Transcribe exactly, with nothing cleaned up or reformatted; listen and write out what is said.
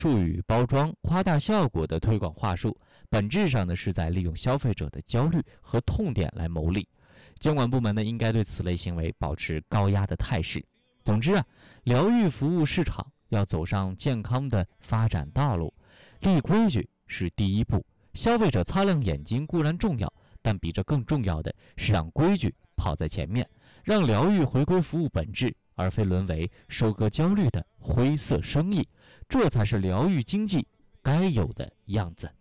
术语包装、夸大效果的推广话术，本质上呢是在利用消费者的焦虑和痛点来牟利。监管部门呢应该对此类行为保持高压的态势。总之啊，疗愈服务市场要走上健康的发展道路，立规矩是第一步。消费者擦亮眼睛固然重要，但比这更重要的是让规矩跑在前面，让疗愈回归服务本质，而非沦为收割焦虑的灰色生意，这才是疗愈经济该有的样子。